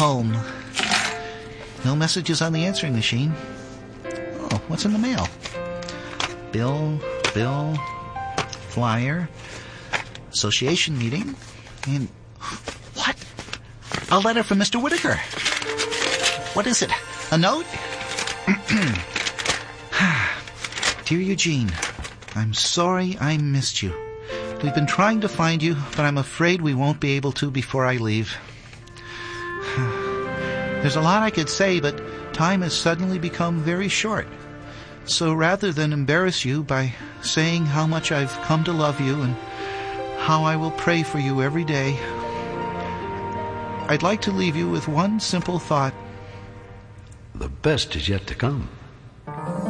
home. No messages on the answering machine. Oh, what's in the mail? Bill, flyer, association meeting, and... What? A letter from Mr. Whitaker. What is it? A note? Dear Eugene, I'm sorry I missed you. We've been trying to find you, but I'm afraid we won't be able to before I leave. There's a lot I could say, but time has suddenly become very short. So rather than embarrass you by saying how much I've come to love you and how I will pray for you every day, I'd like to leave you with one simple thought. The best is yet to come.